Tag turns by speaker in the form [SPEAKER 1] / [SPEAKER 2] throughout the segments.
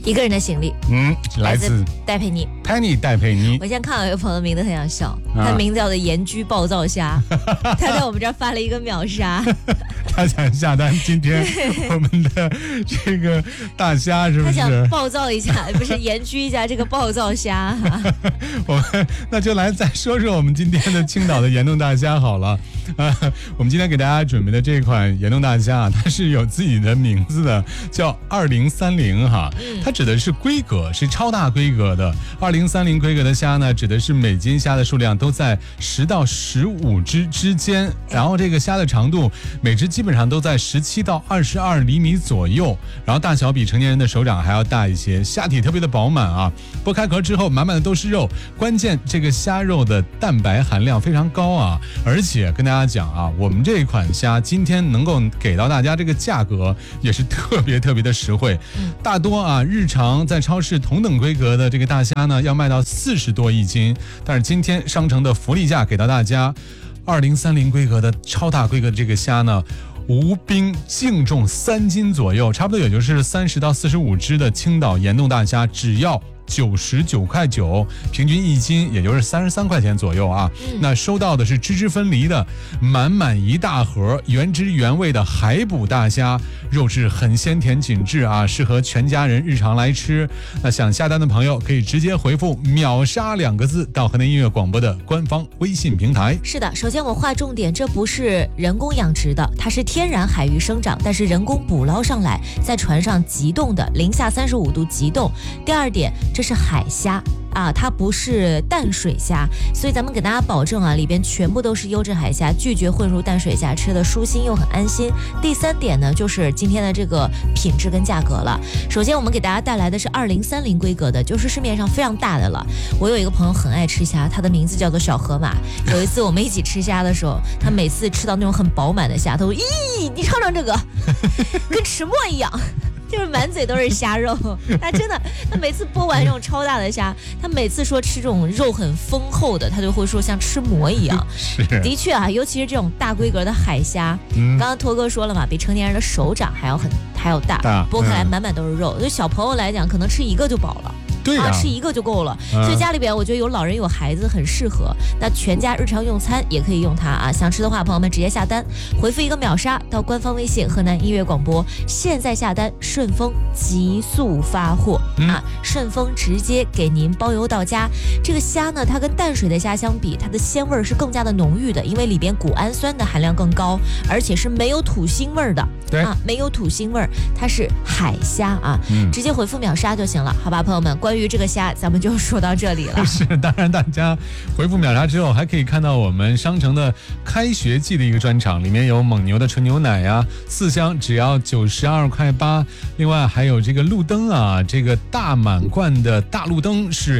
[SPEAKER 1] 一个人的行李，
[SPEAKER 2] 来自
[SPEAKER 1] 戴佩妮。
[SPEAKER 2] Penny 戴佩妮。
[SPEAKER 1] 我现在看到有个朋友的名字很想笑，他名字叫做盐焗暴躁虾，他在我们这儿发了一个秒杀。
[SPEAKER 2] 他想下单今天我们的这个大虾，是不是？
[SPEAKER 1] 他想暴躁一下，不是盐焗一下这个暴躁虾。
[SPEAKER 2] 我们那就来再说说我们今天的青岛的盐冻大虾好了。我们今天给大家准备的这款盐冻大虾，它是有自己的名字的，叫2030哈。它指的是规格，是超大规格的。2030规格的虾呢，指的是每斤虾的数量都在10到15只之间，然后这个虾的长度每只基本上都在17到22厘米左右，然后大小比成年人的手掌还要大一些，虾体特别的饱满啊。剥开壳之后，满满的都是肉，关键这个虾肉的蛋白含量非常高啊，而且跟大家讲啊，我们这款虾今天能够给到大家这个价格也是特别的实惠。大多啊，日常在超市同等规格的这个大虾呢，要卖到40多一斤，但是今天商城的福利价给到大家，2030规格的超大规格的这个虾呢，无冰净重3斤左右，差不多也就是30到45只的青岛盐冻大虾，只要99.9块，平均1斤也就是33块钱左右啊。那收到的是汁汁分离的满一大盒原汁原味的海捕大虾，肉质很鲜甜紧致啊，适合全家人日常来吃。那想下单的朋友可以直接回复秒杀2个字到河南音乐广播的官方微信平台。
[SPEAKER 1] 是的，首先我划重点，这不是人工养殖的，它是天然海域生长，但是人工捕捞上来，在船上急冻的，零下35度急冻。第二点，这是海虾啊，它不是淡水虾，所以咱们给大家保证啊，里边全部都是优质海虾，拒绝混入淡水虾，吃的舒心又很安心。第三点呢，就是今天的这个品质跟价格了。首先我们给大家带来的是2030规格的，就是市面上非常大的了。我有一个朋友很爱吃虾，他的名字叫做小河马。有一次我们一起吃虾的时候，他每次吃到那种很饱满的虾，他说：“咦，你尝尝这个，跟吃馍一样。”就是满嘴都是虾肉，他真的，他每次剥完这种超大的虾，他每次说吃这种肉很丰厚的，他就会说像吃馍一样。
[SPEAKER 2] 是，
[SPEAKER 1] 的确啊，尤其是这种大规格的海虾，刚刚托哥说了嘛，比成年人的手掌还要大，剥开来满满都是肉，对小朋友来讲，可能吃一个就饱了。
[SPEAKER 2] 对啊，
[SPEAKER 1] 吃一个就够了，所以家里边我觉得有老人有孩子很适合，那全家日常用餐也可以用它啊。想吃的话，朋友们直接下单，回复一个秒杀到官方微信河南音乐广播，现在下单，顺丰急速发货啊，顺丰直接给您包邮到家。这个虾呢，它跟淡水的虾相比，它的鲜味是更加的浓郁的，因为里边谷氨酸的含量更高，而且是没有土腥味的。
[SPEAKER 2] 对
[SPEAKER 1] 啊，没有土腥味，它是海虾啊，直接回复秒杀就行了，好吧，朋友们。关于这个虾，咱们就说到这里了。
[SPEAKER 2] 是，当然大家回复秒杀之后，还可以看到我们商城的开学季的一个专场，里面有蒙牛的纯牛奶呀，4箱只要92.8块，另外还有这个路灯啊，这个大满贯的大路灯是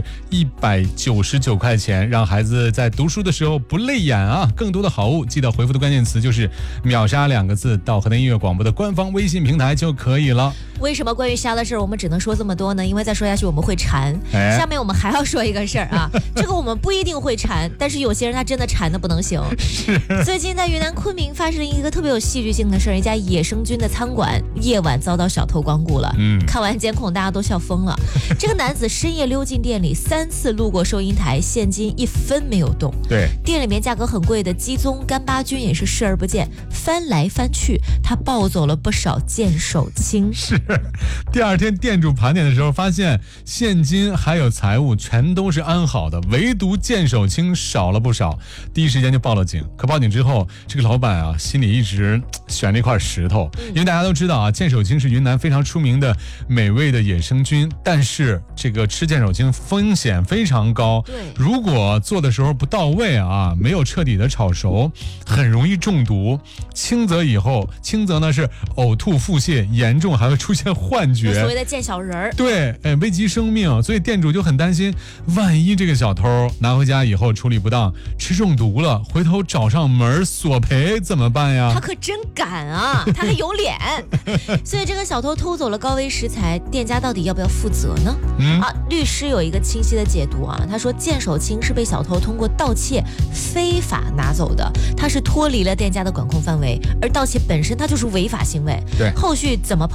[SPEAKER 2] 199块钱，让孩子在读书的时候不累眼啊。更多的好物，记得回复的关键词就是秒杀2个字到河南音乐广播的官方微信平台就可以了。
[SPEAKER 1] 为什么关于虾的事儿我们只能说这么多呢？因为再说下去我们会馋。下面我们还要说一个事儿啊，这个我们不一定会馋，但是有些人他真的馋的不能行。最近在云南昆明发生了一个特别有戏剧性的事儿，一家野生菌的餐馆夜晚遭到小偷光顾了。看完监控大家都笑疯了。这个男子深夜溜进店里，3次路过收银台，现金1分没有动。
[SPEAKER 2] 对，
[SPEAKER 1] 店里面价格很贵的鸡枞、干巴菌也是视而不见，翻来翻去，他抱走了不少剑手青。
[SPEAKER 2] 是，第二天店主盘点的时候发现现金还有财物全都是安好的，唯独剑手青少了不少，第一时间就报了警。可报警之后，这个老板啊心里一直悬着一块石头，因为大家都知道啊，剑手青是云南非常出名的美味的野生菌，但是这个吃剑手青风险非常高，
[SPEAKER 1] 对，
[SPEAKER 2] 如果做的时候不到位啊，没有彻底的炒熟，很容易中毒。轻则呢是呕吐、腹泻，严重还会出现幻觉，
[SPEAKER 1] 所谓的见小人儿。
[SPEAKER 2] 对，危及生命，所以店主就很担心，万一这个小偷拿回家以后处理不当，吃中毒了，回头找上门索赔怎么办呀？
[SPEAKER 1] 他可真敢啊，他还有脸。所以这个小偷偷走了高危食材，店家到底要不要负责呢？律师有一个清晰的解读啊，他说剑手青是被小偷通过盗窃非法拿走的，他是脱离了店家的管控范围，而盗窃本身它就是违法行为。
[SPEAKER 2] 对，
[SPEAKER 1] 后续怎么烹饪、怎么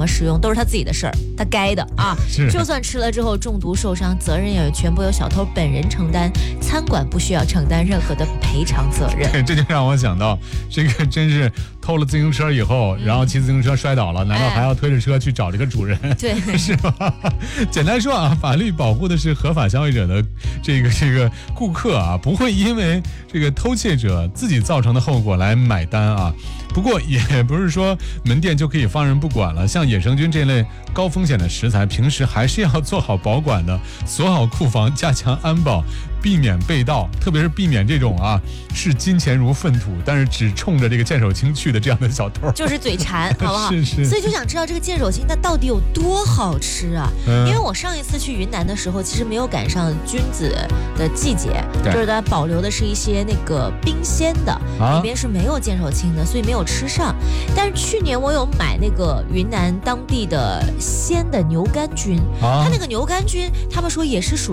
[SPEAKER 1] 么使用都是他自己的事儿，他该的啊。
[SPEAKER 2] 是，
[SPEAKER 1] 就算吃了之后中毒受伤，责任也全部由小偷本人承担，餐馆不需要承担任何的赔偿责任。
[SPEAKER 2] 对，这就让我想到，这个真是偷了自行车以后，然后骑自行车摔倒了，难道还要推着车去找这个主人？
[SPEAKER 1] 对，
[SPEAKER 2] 是吧？简单说啊，法律保护的是合法消费者的这个顾客啊，不会因为这个偷窃者自己造成的后果来买单啊。不过也不是说门店就可以放任不管了，像野生菌这类高风险的食材，平时还是要做好保管的，锁好库房，加强安保，避免被盗，特别是避免这种啊视金钱如粪土，但是只冲着这个剑手青去的这样的小偷，
[SPEAKER 1] 就是嘴馋，好不好？
[SPEAKER 2] 是。
[SPEAKER 1] 所以就想知道这个剑手青它到底有多好吃啊？因为我上一次去云南的时候，其实没有赶上菌子的季节，就是它保留的是一些那个冰鲜的，里边是没有剑手青的，所以没有吃上。但是去年我有买那个云南当地的鲜的牛肝菌，它那个牛肝菌，他们说也是属